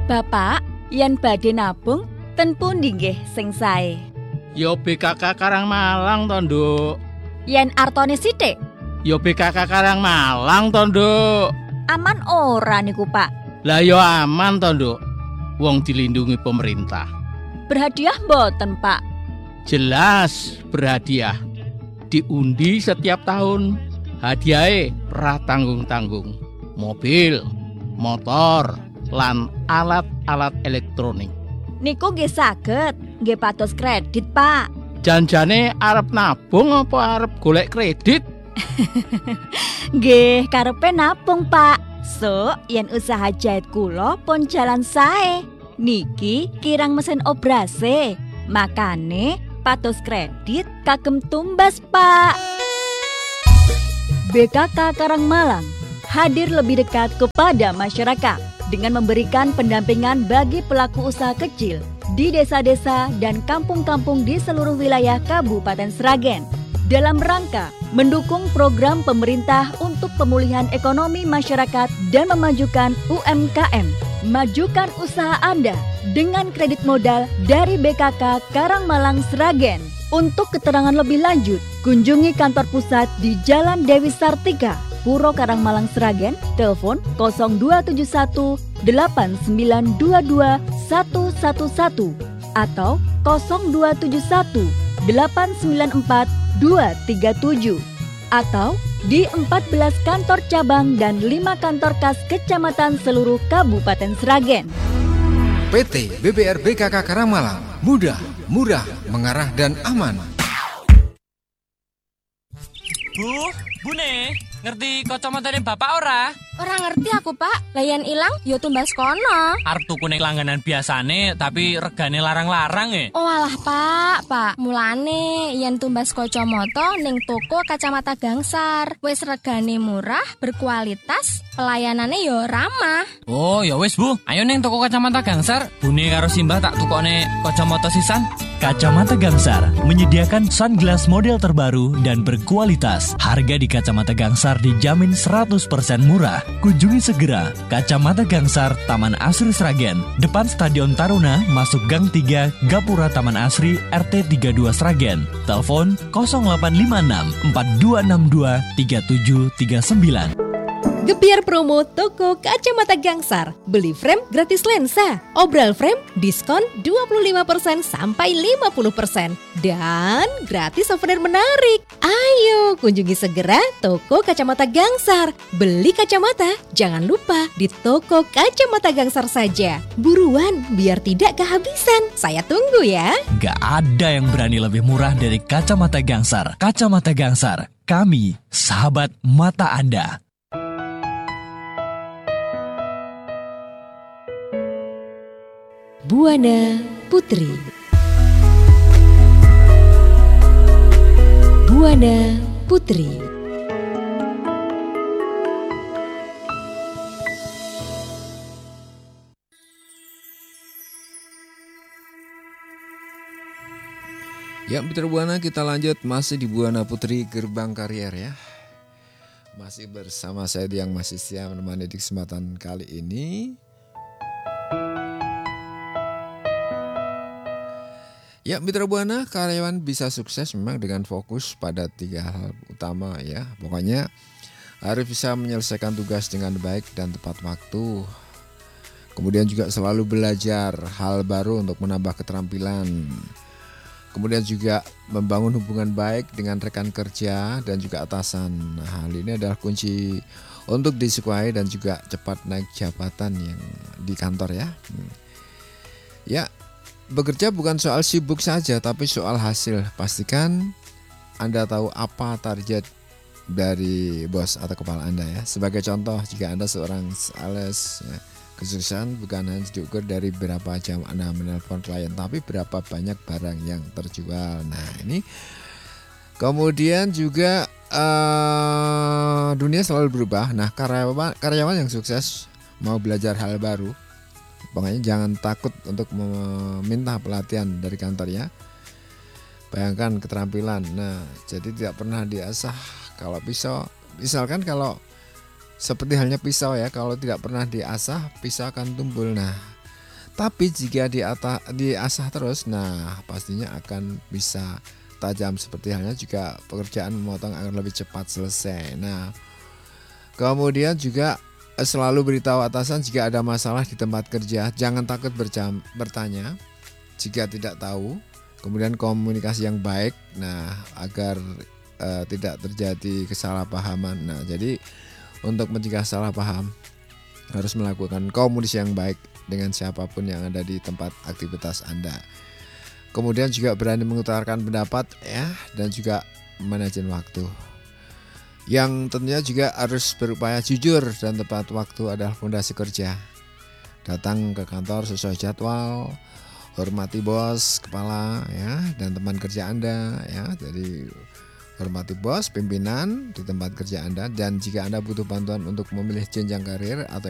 Bapak, yen badhe nabung ten pundi nggih sing sae? Yo BKK Karangmalang to, Nduk. Yen artone sithik, Yo BKK Karangmalang to, Nduk. aman ora niku, Pak? Lah yo aman to, Nduk. Wong dilindungi pemerintah. Berhadiah mboten, Pak? Jelas berhadiah. Diundi setiap tahun. Hadiahe ora tanggung-tanggung. Mobil, motor, lan alat-alat elektronik. Niku nggih saged, nggih pados kredit, Pak. Janjane arep nabung apa arep golek kredit? Nggih, karepe nabung, Pak. So, yen usaha jahit kula pun jalan sae. Niki kirang mesin obrase. Makane pados kredit kagem tumbas, Pak. BKK Karangmalang hadir lebih dekat kepada masyarakat dengan memberikan pendampingan bagi pelaku usaha kecil di desa-desa dan kampung-kampung di seluruh wilayah Kabupaten Sragen dalam rangka mendukung program pemerintah untuk pemulihan ekonomi masyarakat dan memajukan UMKM. Majukan usaha Anda dengan kredit modal dari BKK Karangmalang Sragen. Untuk keterangan lebih lanjut, kunjungi kantor pusat di Jalan Dewi Sartika, Puro Karangmalang Sragen, telepon 0271 8922 111 atau 0271 894 237 atau di 14 kantor cabang dan 5 kantor kas kecamatan seluruh Kabupaten Sragen. PT BBR BKK Karangmalang, mudah, murah, mengarah dan aman. Bune, ngerti kacamatane bapak ora? Ora ngerti aku, Pak. Layan ilang yo tumbas kono. Arep tuku ning langganan biasane tapi regane larang-larang e. Oh alah, Pak. Mulane yen tumbas kacamata ning toko Kacamata Gangsar. Wis regane murah, berkualitas, pelayanane yo ramah. Oh, ya wis, Bu. Ayo ning toko Kacamata Gangsar. Bune karo Simbah tak tukokne kacamata sisan. Kacamata Gangsar menyediakan sunglass model terbaru dan berkualitas. Harga di Kacamata Gangsar dijamin 100% murah. Kunjungi segera Kacamata Gangsar, Taman Asri Sragen, depan Stadion Taruna, masuk Gang 3, Gapura Taman Asri, RT 32 Sragen. Telepon 0856 4262 3739. Gebiar promo toko Kacamata Gangsar. Beli frame gratis lensa. Obral frame diskon 25% sampai 50%. Dan gratis souvenir menarik. Ayo kunjungi segera toko Kacamata Gangsar. Beli kacamata jangan lupa di toko Kacamata Gangsar saja. Buruan biar tidak kehabisan. Saya tunggu ya. Gak ada yang berani lebih murah dari Kacamata Gangsar. Kacamata Gangsar, kami sahabat mata Anda. Buana Putri. Buana Putri. Ya, Mitra Buana, kita lanjut masih di Buana Putri Gerbang Karier ya. Masih bersama saya yang masih setia menemani di kesempatan kali ini. Ya, Mitra Buana, karyawan bisa sukses memang dengan fokus pada 3 hal utama ya. Pokoknya harus bisa menyelesaikan tugas dengan baik dan tepat waktu. Kemudian juga selalu belajar hal baru untuk menambah keterampilan. Kemudian juga membangun hubungan baik dengan rekan kerja dan juga atasan. Nah, hal ini adalah kunci untuk disukai dan juga cepat naik jabatan yang di kantor ya. Ya, bekerja bukan soal sibuk saja, tapi soal hasil. Pastikan Anda tahu apa target dari bos atau kepala Anda ya. Sebagai contoh, jika Anda seorang sales, ya, kesuksesan bukan hanya diukur dari berapa jam Anda menelpon klien, tapi berapa banyak barang yang terjual. Nah, ini kemudian juga dunia selalu berubah. Nah, karyawan yang sukses mau belajar hal baru, pokoknya jangan takut untuk meminta pelatihan dari kantor ya. Bayangkan keterampilan. Nah, jadi tidak pernah diasah. Kalau pisau, misalkan kalau seperti halnya pisau ya, kalau tidak pernah diasah, pisau akan tumbul. Nah, Tapi jika diasah terus, nah pastinya akan bisa tajam, seperti halnya juga pekerjaan memotong agar lebih cepat selesai. Nah, kemudian juga selalu beritahu atasan jika ada masalah di tempat kerja. Jangan takut bertanya jika tidak tahu. Kemudian komunikasi yang baik, nah agar tidak terjadi kesalahpahaman. Nah, jadi untuk mencegah salah paham harus melakukan komunikasi yang baik dengan siapapun yang ada di tempat aktivitas Anda. Kemudian juga berani mengutarakan pendapat ya, dan juga manajemen waktu. Yang tentunya juga harus berupaya jujur dan tepat waktu adalah fondasi kerja. Datang ke kantor sesuai jadwal, hormati bos, kepala ya, dan teman kerja Anda ya. Jadi hormati bos, pimpinan di tempat kerja Anda, dan jika Anda butuh bantuan untuk memilih jenjang karir atau